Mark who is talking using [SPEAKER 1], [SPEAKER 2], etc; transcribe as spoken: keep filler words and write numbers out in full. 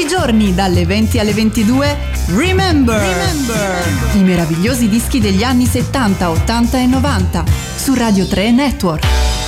[SPEAKER 1] i giorni dalle venti alle ventidue, Remember. Remember, i meravigliosi dischi degli anni settanta, ottanta e novanta su Radio tre Network.